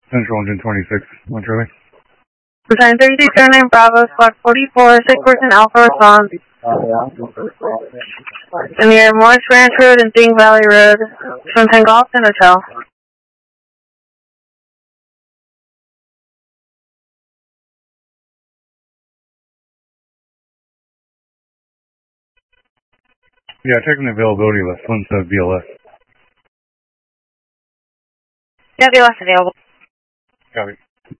Central Engine 26, one Charlie. Design 3309 Bravo, Squad 44, 6% Alpha response. In the air, Morris Ranch Road and Thing Valley Road, from Tangleton Hotel. Yeah, checking the availability list. One says BLS. Yeah, BLS available. Copy.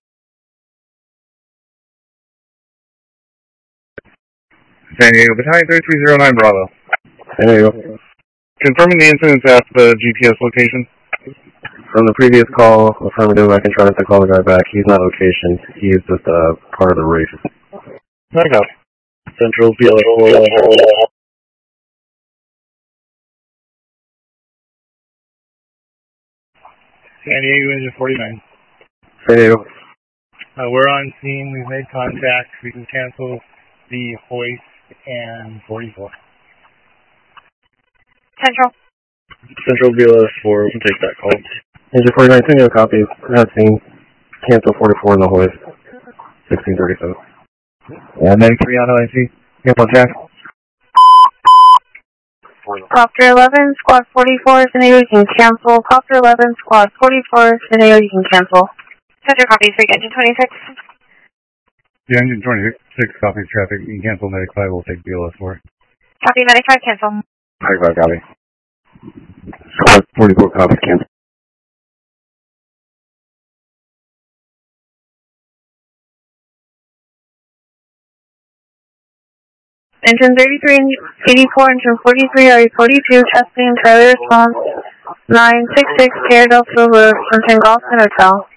San Diego, Battalion 3309 Bravo. San Diego. Confirming the incidents at the GPS location. From the previous call, affirmative, I can try to call the guy back. He's not location. He is just part of the race. I got it. Central BLS. San Diego, Engine 49. San Diego. We're on scene. We've made contact. We can cancel the hoist and 44. Central BLS 4, we can take that call. Engine 49, San Diego, copy. Not seen. Cancel 44 in the hoist. 1637. Yeah, 93 on OIC. Cancel Jack. Copter 11, Squad 44, San Diego, you can cancel. Copter 11, Squad 44, San Diego, you can cancel. Center copy, freak engine 26. Yeah, Engine 26 copies traffic. You can cancel 95. We'll take BLS 4. Copy, 95, cancel. 95, copy. Squad 44, copy, cancel. Engine 33, 84, Engine 43, RE42, testing, trailer response, 966, Care Delta Road, from Tangleton Hotel.